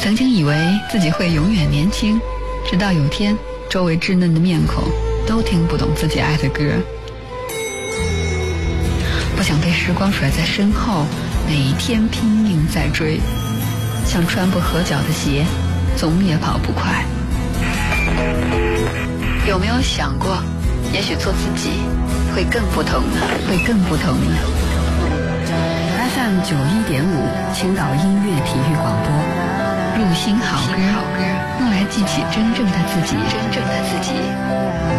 曾经以为自己会永远年轻，直到有天周围稚嫩的面孔都听不懂自己爱的歌。不想被时光甩在身后，每天拼命在追，像穿不合脚的鞋，总也跑不快。有没有想过，也许做自己会更不同呢？会更不同呢？ FM 91.5青岛音乐体育广播，入心好歌，用来记起真正的自己，真正的自己。